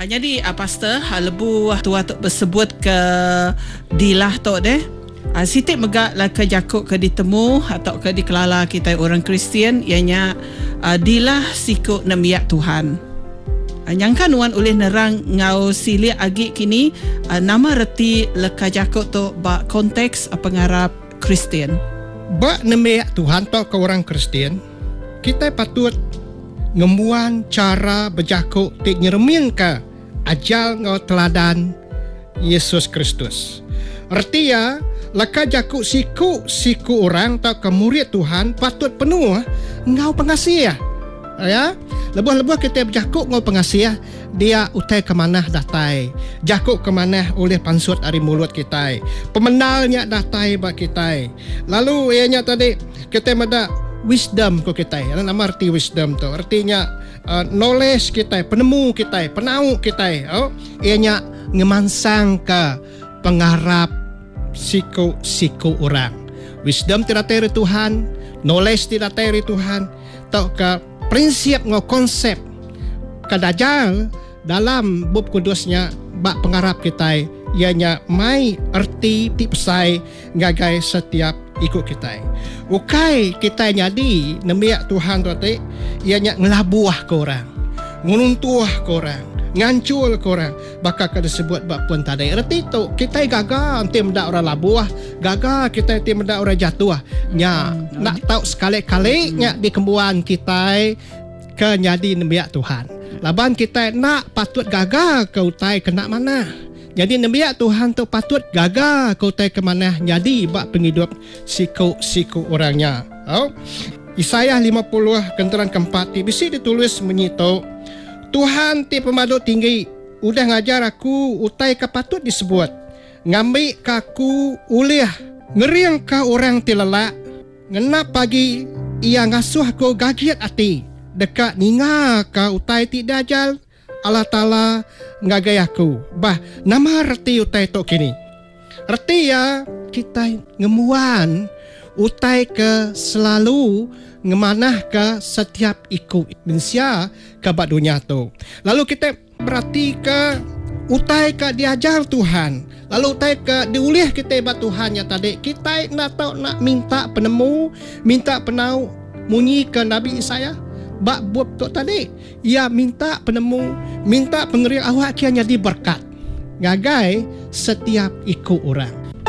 Jadi pastor lebu tua tu bersebut ke dilah tu deh. Sitik megak lah ke jakuk ke ditemu atau ke dikelala kita orang Kristian ianya dilah sikut nemiak Tuhan. Nyangkan wan oleh nerang ngau silia agi kini nama reti leka jakuk tu ba konteks pengarap Kristian. Ba nemiak Tuhan tu ke orang Kristian, kita patut ngembuan cara berjakuk tik nyeremin ke ajal ngau teladan Yesus Kristus. Artinya laka jakuk siku orang atau ke murid Tuhan patut penuh ngau pengasih ya. Lebuh-lebuh kita berjakuk ngau pengasih dia utai ke mana datai. Jakuk ke mana oleh pansut dari mulut kita. Pemenalnya datai bak kita. Lalu ianya tadi kita mada wisdom ko kita. Ano nama arti wisdom tu? Artinya knowledge kita, penemu kita, penau kita. Ianya ngemansang ke pengarap siku orang. Wisdom tidak dari Tuhan, knowledge tidak dari Tuhan. Tau ke prinsip ngo konsep kadajal dalam bab kudusnya bak pengarap kita. Ianya mai arti tipsai ngagai setiap ikut kita. Ukai kita nyadi nemiak Tuhan tu te ianya ngelabuah ke orang, ngununtuah ke orang, ngancul ke orang, bakal kada sebut bab pun tadi. Erti tu kita gagal nanti mendak orang labuah, gagal kita nanti mendak orang jatuh. Nya nak tahu sekali-kali nya di kembuan kita ke nyadi nemiak Tuhan. Laban kita nak patut gagal ke utai kena mana. Jadi nemiak Tuhan tu patut gagal kau tai ke mana jadi bak penghidup siku orangnya. Yesaya 50 kenteran keempat bisi ditulis menyitu Tuhan ti pemadu tinggi udah ngajar aku utai ke patut disebut ngambil kaku uliah ngeriang ka orang ti lelak ngenap pagi ia ngasuh ko gagiat ati dekat ninga ka utai ti dajal Allah Ta'ala ngagai aku. Bah, nama reti utai tok kini. Reti ya kita ngemuan utai ke selalu ngemanah ke setiap ikut mensia ke bak dunia tu. Lalu kita berarti ke utai ke diajar Tuhan. Lalu utai ke diulih kita bak Tuhan ya tadi. Kita nak tahu nak minta penemu, minta penau munyi ke Nabi Isaya. Bak buat tu tadi ia minta penemu, minta pengeri awak kianya diberkat ngagai setiap ikut orang.